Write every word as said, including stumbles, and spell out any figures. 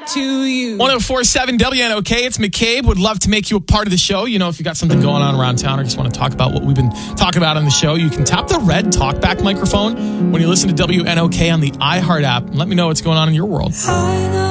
to you. one oh four point seven W N O K. It's McCabe. Would love to make you a part of the show. You know, if you got something going on around town or just want to talk about what we've been talking about on the show, you can tap the red talkback microphone when you listen to W N O K on the iHeart app and let me know what's going on in your world.